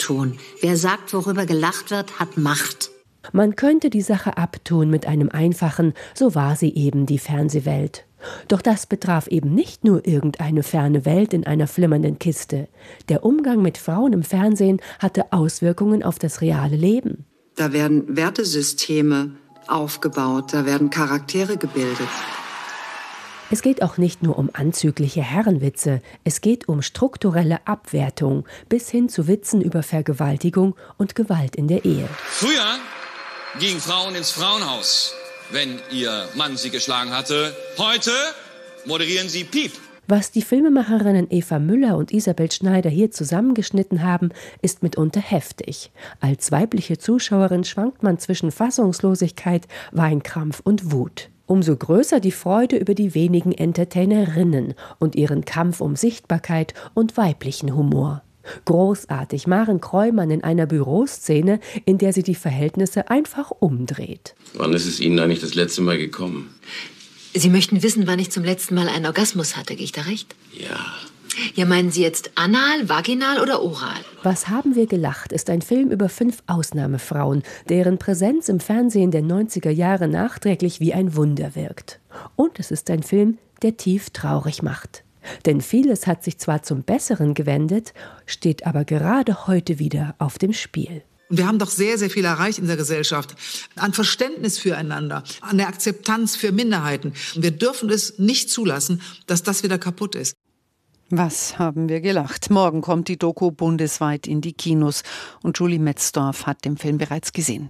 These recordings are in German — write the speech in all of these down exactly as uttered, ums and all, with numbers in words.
abzutun. Wer sagt, worüber gelacht wird, hat Macht. Man könnte die Sache abtun mit einem einfachen, so war sie eben, die Fernsehwelt. Doch das betraf eben nicht nur irgendeine ferne Welt in einer flimmernden Kiste. Der Umgang mit Frauen im Fernsehen hatte Auswirkungen auf das reale Leben. Da werden Wertesysteme aufgebaut, da werden Charaktere gebildet. Es geht auch nicht nur um anzügliche Herrenwitze, es geht um strukturelle Abwertung bis hin zu Witzen über Vergewaltigung und Gewalt in der Ehe. Früher gingen Frauen ins Frauenhaus, wenn ihr Mann sie geschlagen hatte. Heute moderieren sie Piep. Was die Filmemacherinnen Eva Müller und Isabel Schneider hier zusammengeschnitten haben, ist mitunter heftig. Als weibliche Zuschauerin schwankt man zwischen Fassungslosigkeit, Weinkrampf und Wut. Umso größer die Freude über die wenigen Entertainerinnen und ihren Kampf um Sichtbarkeit und weiblichen Humor. Großartig Maren Kreumann in einer Büroszene, in der sie die Verhältnisse einfach umdreht. Wann ist es Ihnen eigentlich das letzte Mal gekommen? Sie möchten wissen, wann ich zum letzten Mal einen Orgasmus hatte, gehe ich da recht? Ja. Ja, meinen Sie jetzt anal, vaginal oder oral? Was haben wir gelacht ist ein Film über fünf Ausnahmefrauen, deren Präsenz im Fernsehen der neunziger Jahre nachträglich wie ein Wunder wirkt. Und es ist ein Film, der tief traurig macht. Denn vieles hat sich zwar zum Besseren gewendet, steht aber gerade heute wieder auf dem Spiel. Wir haben doch sehr, sehr viel erreicht in der Gesellschaft. An Verständnis füreinander, an der Akzeptanz für Minderheiten. Wir dürfen es nicht zulassen, dass das wieder kaputt ist. Was haben wir gelacht? Morgen kommt die Doku bundesweit in die Kinos. Und Julie Metzdorf hat den Film bereits gesehen.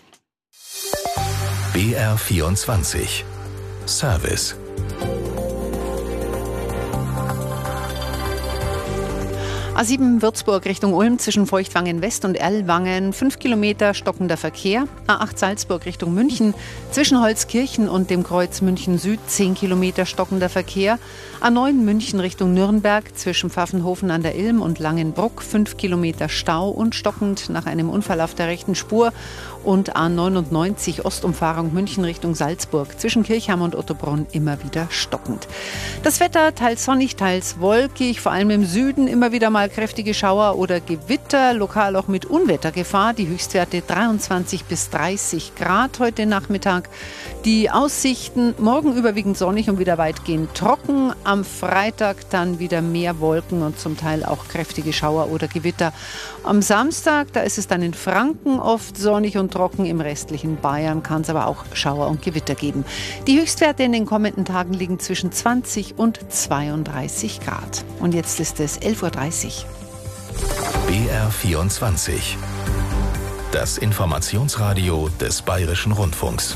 B R vierundzwanzig Service. A sieben Würzburg Richtung Ulm zwischen Feuchtwangen West und Erlwangen, fünf Kilometer stockender Verkehr. A acht Salzburg Richtung München zwischen Holzkirchen und dem Kreuz München Süd, zehn Kilometer stockender Verkehr. A neun München Richtung Nürnberg zwischen Pfaffenhofen an der Ilm und Langenbruck, fünf Kilometer Stau und stockend nach einem Unfall auf der rechten Spur. Und A neunundneunzig Ostumfahrung München Richtung Salzburg zwischen Kirchheim und Ottobrunn immer wieder stockend. Das Wetter teils sonnig, teils wolkig, vor allem im Süden immer wieder mal kräftige Schauer oder Gewitter, lokal auch mit Unwettergefahr. Die Höchstwerte dreiundzwanzig bis dreißig Grad heute Nachmittag. Die Aussichten morgen überwiegend sonnig und wieder weitgehend trocken. Am Freitag dann wieder mehr Wolken und zum Teil auch kräftige Schauer oder Gewitter. Am Samstag, da ist es dann in Franken oft sonnig und trocken. Im restlichen Bayern kann es aber auch Schauer und Gewitter geben. Die Höchstwerte in den kommenden Tagen liegen zwischen zwanzig und zweiunddreißig Grad. Und jetzt ist es elf Uhr dreißig. B R vierundzwanzig. Das Informationsradio des Bayerischen Rundfunks.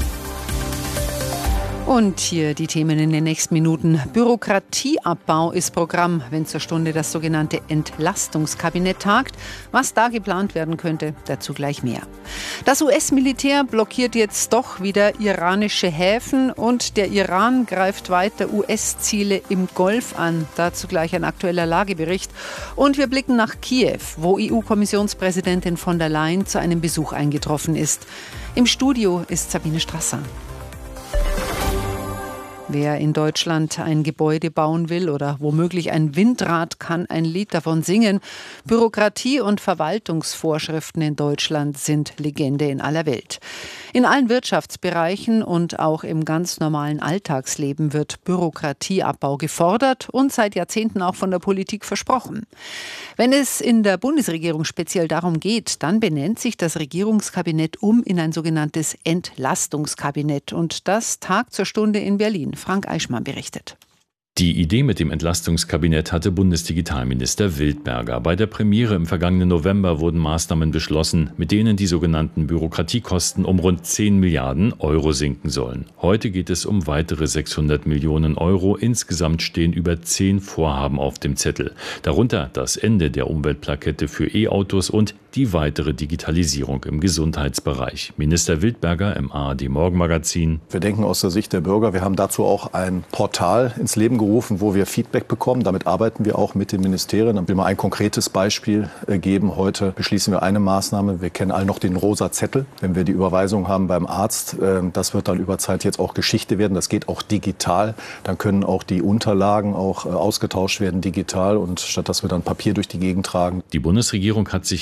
Und hier die Themen in den nächsten Minuten. Bürokratieabbau ist Programm, wenn zur Stunde das sogenannte Entlastungskabinett tagt. Was da geplant werden könnte, dazu gleich mehr. Das U S-Militär blockiert jetzt doch wieder iranische Häfen und der Iran greift weiter U S-Ziele im Golf an. Dazu gleich ein aktueller Lagebericht. Und wir blicken nach Kiew, wo E U-Kommissionspräsidentin von der Leyen zu einem Besuch eingetroffen ist. Im Studio ist Sabine Strasser. Wer in Deutschland ein Gebäude bauen will oder womöglich ein Windrad, kann ein Lied davon singen. Bürokratie und Verwaltungsvorschriften in Deutschland sind Legende in aller Welt. In allen Wirtschaftsbereichen und auch im ganz normalen Alltagsleben wird Bürokratieabbau gefordert und seit Jahrzehnten auch von der Politik versprochen. Wenn es in der Bundesregierung speziell darum geht, dann benennt sich das Regierungskabinett um in ein sogenanntes Entlastungskabinett. Und das tagt zur Stunde in Berlin. Frank Eichmann berichtet. Die Idee mit dem Entlastungskabinett hatte Bundesdigitalminister Wildberger. Bei der Premiere im vergangenen November wurden Maßnahmen beschlossen, mit denen die sogenannten Bürokratiekosten um rund zehn Milliarden Euro sinken sollen. Heute geht es um weitere sechshundert Millionen Euro. Insgesamt stehen über zehn Vorhaben auf dem Zettel. Darunter das Ende der Umweltplakette für E-Autos und die weitere Digitalisierung im Gesundheitsbereich. Minister Wildberger im A R D Morgenmagazin. Wir denken aus der Sicht der Bürger. Wir haben dazu auch ein Portal ins Leben gerufen, wo wir Feedback bekommen. Damit arbeiten wir auch mit den Ministerien. Ich will mal ein konkretes Beispiel geben. Heute beschließen wir eine Maßnahme. Wir kennen alle noch den rosa Zettel. Wenn wir die Überweisung haben beim Arzt, das wird dann über Zeit jetzt auch Geschichte werden. Das geht auch digital. Dann können auch die Unterlagen auch ausgetauscht werden digital und statt dass wir dann Papier durch die Gegend tragen. Die Bundesregierung hat sich